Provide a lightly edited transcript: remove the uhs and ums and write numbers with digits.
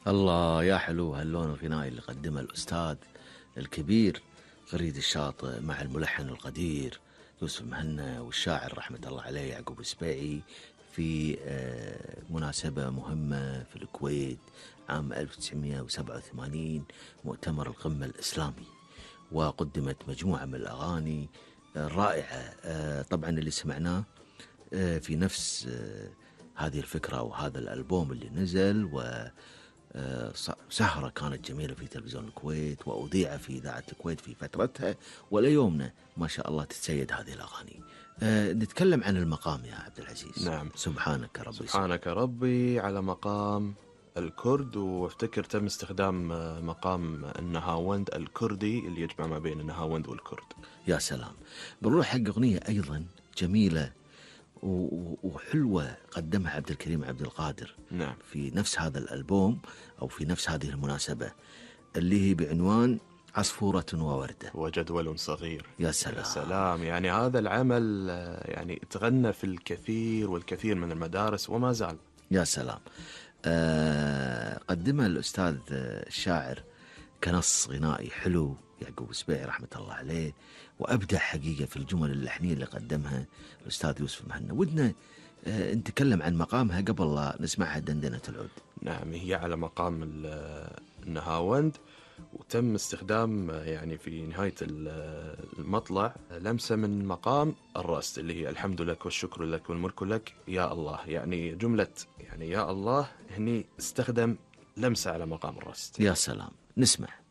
الله يا حلو هاللون الغنائي اللي قدمه الأستاذ الكبير غريد الشاطئ مع الملحن القدير يوسف مهنا والشاعر رحمة الله عليه يعقوب السبيعي في مناسبة مهمة في الكويت عام 1987 مؤتمر القمة الإسلامي، وقدمت مجموعة من الأغاني رائعة. طبعا اللي سمعناه في نفس هذه الفكرة وهذا الألبوم اللي نزل، سهرة كانت جميلة في تلفزيون الكويت وأذيع في إذاعة الكويت في فترتها، وليومنا ما شاء الله تتسيد هذه الأغاني. نتكلم عن المقام يا عبد العزيز. نعم. سبحانك ربي. سبحانك ربي على مقام الكرد، وافتكر تم استخدام مقام النهاوند الكردي اللي يجمع ما بين النهاوند والكرد. يا سلام. بنروح حق أغنية أيضا جميلة وحلوة قدمها عبد الكريم عبد القادر. نعم. في نفس هذا الألبوم أو في نفس هذه المناسبة اللي هي بعنوان عصفورة ووردة وجدول صغير. يا سلام. يا سلام، يعني هذا العمل يعني تغنى في الكثير والكثير من المدارس وما زال. يا سلام. قدمها الأستاذ الشاعر كنص غنائي حلو يعقوب السبيعي رحمة الله عليه، وأبدع حقيقة في الجمل اللحنية اللي قدمها الأستاذ يوسف مهنا. ودنا نتكلم عن مقامها قبل لا نسمعها دندنة العود. نعم، هي على مقام النهاوند، وتم استخدام يعني في نهاية المطلع لمسة من مقام الرأس اللي هي الحمد لك والشكر لك والملك لك يا الله. يعني جملة يعني يا الله هني استخدم لمسة على مقام الرأس. يا سلام. نسمع.